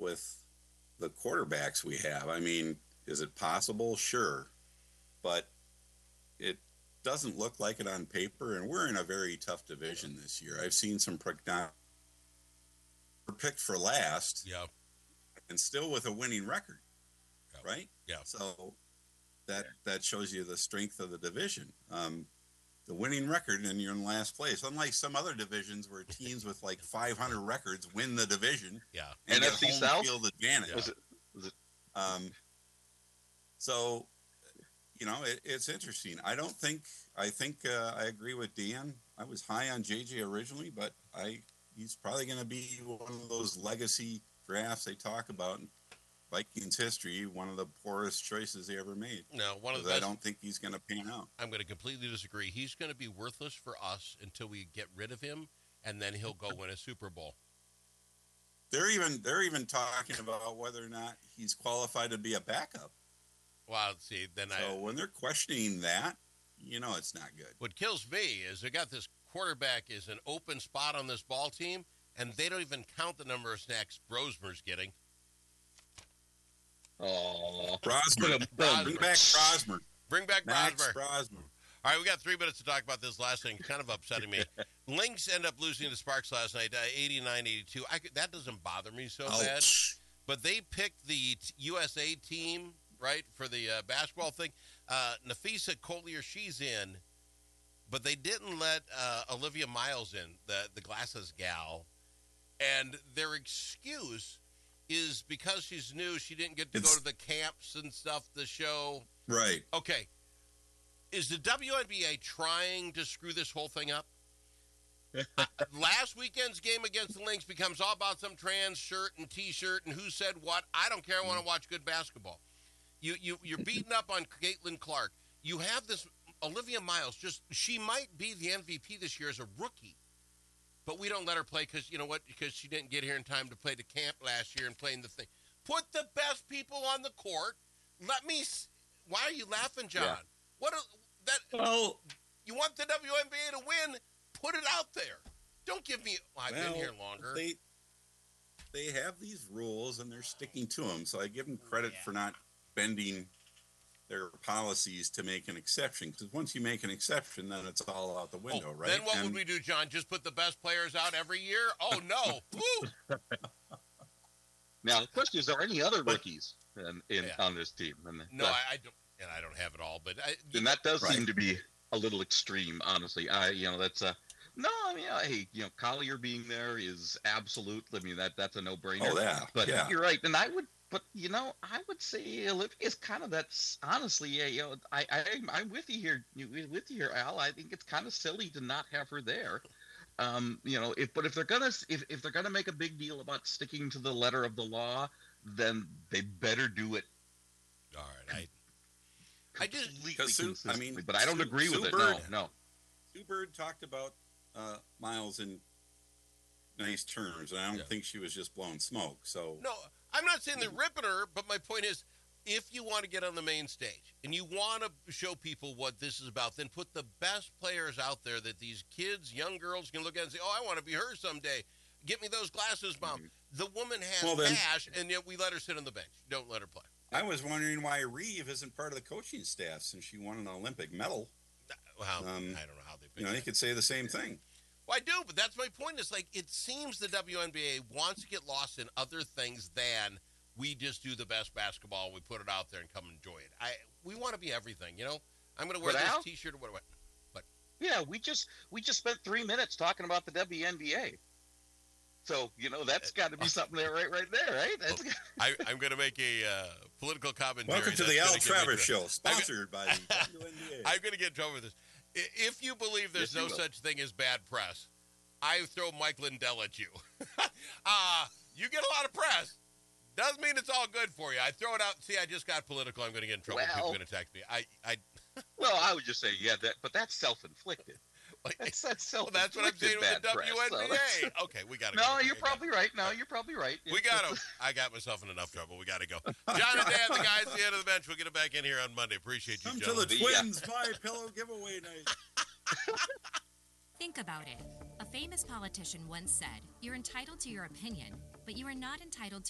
with the quarterbacks we have. I mean, is it possible? Sure. But it doesn't look like it on paper, and we're in a very tough division this year. I've seen some picked for last, and still with a winning record, right? Yeah. So that shows you the strength of the division. The winning record, and you're in last place. Unlike some other divisions where teams with like 500 records win the division, and get NFC home South field advantage. Was it? So, it's interesting. I think I agree with Dan. I was high on JJ originally, but he's probably going to be one of those legacy drafts they talk about in Vikings history, one of the poorest choices they ever made. No, one of the best. I don't think he's going to pan out. I'm going to completely disagree. He's going to be worthless for us until we get rid of him, and then he'll go win a Super Bowl. They're even talking about whether or not he's qualified to be a backup. Well, see, when they're questioning that, it's not good. What kills me is they got this quarterback is an open spot on this ball team, and they don't even count the number of snacks Brosmer's getting. Oh, Brosmer. Bring back Brosmer. Bring back Brosmer. All right, we got 3 minutes to talk about this last thing. Kind of upsetting me. Lynx end up losing to Sparks last night, 89-82. That doesn't bother me so bad. But they picked the USA team, right, for the basketball thing. Nafisa Collier, she's in. But they didn't let Olivia Miles in, the glasses gal. And their excuse is because she's new, she didn't get to go to the camps and stuff, the show. Right. Okay. Is the WNBA trying to screw this whole thing up? Last weekend's game against the Lynx becomes all about some trans shirt and T-shirt and who said what. I don't care. I want to watch good basketball. You're beating up on Caitlin Clark. You have this Olivia Miles. She might be the MVP this year as a rookie. But we don't let her play because, you know what, because she didn't get here in time to play the camp last year and play in the thing. Put the best people on the court. Why are you laughing, John? Yeah. You want the WNBA to win, put it out there. Don't give me, I've been here longer. They have these rules, and they're sticking to them, so I give them credit for not bending their policies to make an exception, because once you make an exception, then it's all out the window, right? Then what would we do, John? Just put the best players out every year? Oh, no. Woo! Now, the question is, are there any other rookies on this team? No, I don't, and I don't have it all, but... And that does seem to be a little extreme, honestly. That's no, I mean, hey, Collier being there is absolute. I mean, that's a no-brainer. Oh, yeah. But you're right, and I would say Olivia is kind of that's honestly, I'm with you here. With you here, Al. I think it's kind of silly to not have her there. If they're gonna make a big deal about sticking to the letter of the law, then they better do it. All right, I just but I don't agree with it. No. Sue Bird talked about Miles in nice terms, and I don't think she was just blowing smoke. So no, I'm not saying they're ripping her, but my point is, if you want to get on the main stage and you want to show people what this is about, then put the best players out there that these kids, young girls, can look at and say, "Oh, I want to be her someday. Get me those glasses, Mom." Mm-hmm. The woman has cash, and yet we let her sit on the bench. Don't let her play. I was wondering why Reeve isn't part of the coaching staff since she won an Olympic medal. I don't know how they picked you could say the same thing. Well, I do, but that's my point. It's like it seems the WNBA wants to get lost in other things than we just do the best basketball. We put it out there and come enjoy it. We want to be everything, I'm going to wear this T-shirt or what? Yeah, we just spent 3 minutes talking about the WNBA. So, that's got to be something there, right there, right? I'm going to make a political commentary. Welcome to the Al Travis Show, sponsored by the WNBA. I'm going to get in trouble with this. If you believe there's no such thing as bad press, I throw Mike Lindell at you. You get a lot of press. Doesn't mean it's all good for you. I throw it out. See, I just got political. I'm going to get in trouble. People are going to text me. Well, I would just say, but that's self-inflicted. That's what I'm saying with the WNBA. Okay, we got to go. No, you're probably right. We got to. I got myself in enough trouble. We got to go. John and Dan, the guys at the end of the bench. We'll get it back in here on Monday. Appreciate you, Come gentlemen. to the Twins My Pillow giveaway night. Think about it. A famous politician once said, "You're entitled to your opinion, but you are not entitled to